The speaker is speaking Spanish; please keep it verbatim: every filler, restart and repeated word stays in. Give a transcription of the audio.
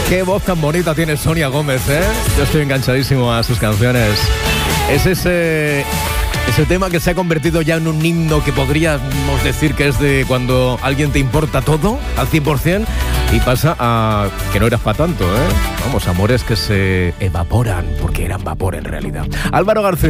Qué voz tan bonita tiene Sonia Gómez, ¿eh? Yo estoy enganchadísimo a sus canciones. Es ese, ese tema que se ha convertido ya en un himno que podríamos decir que es de cuando alguien te importa todo al cien por ciento y pasa a que no eras para tanto, ¿eh? Vamos, amores que se evaporan porque eran vapor en realidad. Álvaro García.